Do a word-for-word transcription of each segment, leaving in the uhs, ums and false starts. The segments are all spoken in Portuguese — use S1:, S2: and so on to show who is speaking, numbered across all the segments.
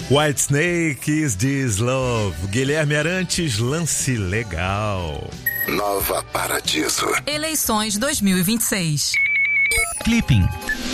S1: Whitesnake, Is This Love? Guilherme Arantes, Lance Legal.
S2: Nova Paradiso.
S3: Eleições dois mil e vinte e seis.
S4: Clipping.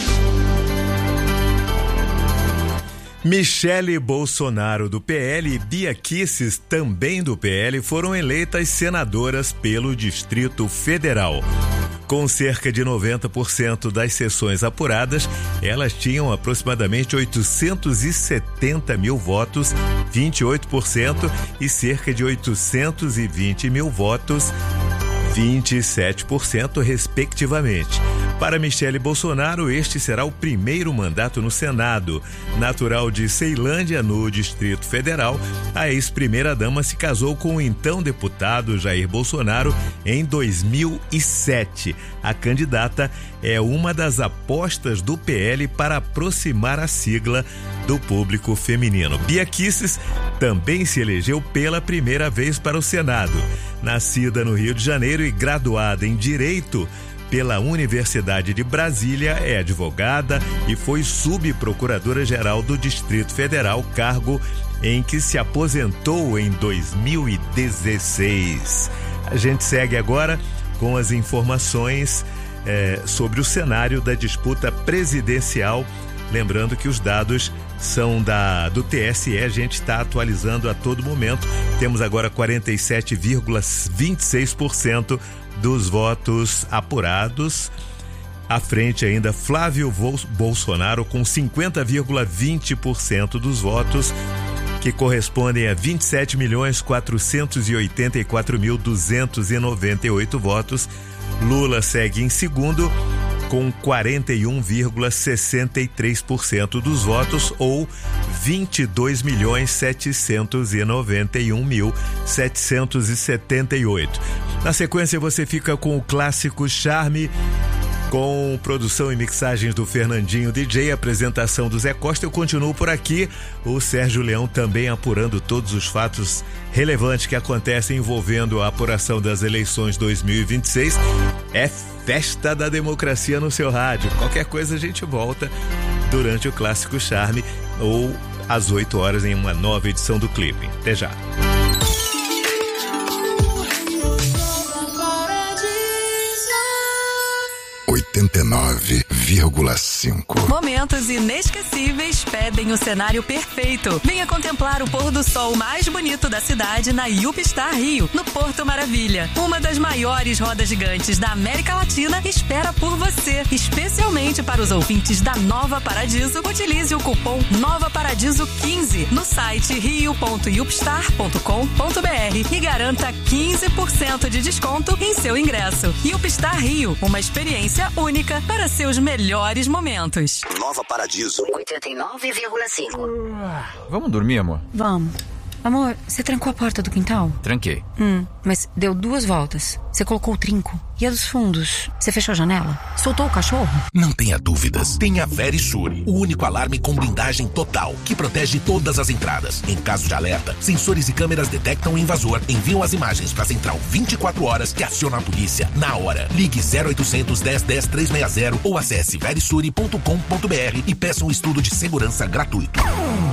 S1: Michele Bolsonaro, do P L, e Bia Kicis, também do P L, foram eleitas senadoras pelo Distrito Federal. Com cerca de noventa por cento das sessões apuradas, elas tinham aproximadamente oitocentos e setenta mil votos, vinte e oito por cento, e cerca de oitocentos e vinte mil votos, vinte e sete por cento, respectivamente. Para Michele Bolsonaro, este será o primeiro mandato no Senado. Natural de Ceilândia, no Distrito Federal, a ex-primeira-dama se casou com o então deputado Jair Bolsonaro em dois mil e sete. A candidata é uma das apostas do P L para aproximar a sigla do público feminino. Bia Kicis também se elegeu pela primeira vez para o Senado. Nascida no Rio de Janeiro e graduada em Direito pela Universidade de Brasília, é advogada e foi subprocuradora-geral do Distrito Federal, cargo em que se aposentou em dois mil e dezesseis. A gente segue agora com as informações eh, sobre o cenário da disputa presidencial. Lembrando que os dados são da, do T S E, a gente está atualizando a todo momento. Temos agora quarenta e sete vírgula vinte e seis por cento dos votos apurados. À frente ainda Flávio Bolsonaro com cinquenta vírgula vinte por cento dos votos, que correspondem a vinte e sete milhões quatrocentos e oitenta e quatro mil duzentos e noventa e oito votos. Lula segue em segundo com quarenta e um vírgula sessenta e três por cento dos votos, ou vinte e dois milhões setecentos e noventa e um mil setecentos e setenta e oito. Na sequência você fica com o clássico Charme, com produção e mixagens do Fernandinho D J, apresentação do Zé Costa. Eu continuo por aqui, o Sérgio Leão também apurando todos os fatos relevantes que acontecem envolvendo a apuração das eleições dois mil e vinte e seis. É festa da democracia no seu rádio. Qualquer coisa a gente volta durante o clássico Charme ou às oito horas em uma nova edição do Clipping. Até já.
S2: oitenta e nove vírgula cinco.
S3: Momentos inesquecíveis pedem o cenário perfeito. Venha contemplar o pôr do sol mais bonito da cidade na UpStar Rio, no Porto Maravilha. Uma das maiores rodas gigantes da América Latina espera por você. Especialmente para os ouvintes da Nova Paradiso, utilize o cupom Nova Paradiso quinze no site rio ponto upstar ponto com ponto br e garanta quinze por cento de desconto em seu ingresso. UpStar Rio, uma experiência única para seus melhores momentos.
S2: Nova Paradiso
S5: oitenta e nove vírgula cinco.
S4: Vamos dormir, amor?
S5: Vamos. Amor, você trancou a porta do quintal?
S4: Tranquei.
S5: Hum, mas deu duas voltas. Você colocou o trinco. E a dos fundos? Você fechou a janela? Soltou o cachorro?
S6: Não tenha dúvidas. Tem a Verisure, o único alarme com blindagem total, que protege todas as entradas. Em caso de alerta, sensores e câmeras detectam o invasor, enviam as imagens para a central vinte e quatro horas, que aciona a polícia na hora. Ligue zero oitocentos, dez, dez, trezentos e sessenta ou acesse verisure ponto com ponto br e peça um estudo de segurança gratuito.